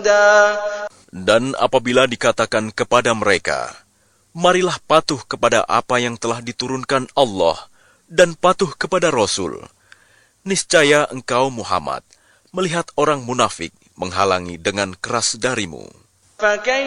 Dan apabila dikatakan kepada mereka, marilah patuh kepada apa yang telah diturunkan Allah dan patuh kepada Rasul, niscaya engkau Muhammad melihat orang munafik menghalangi dengan keras darimu.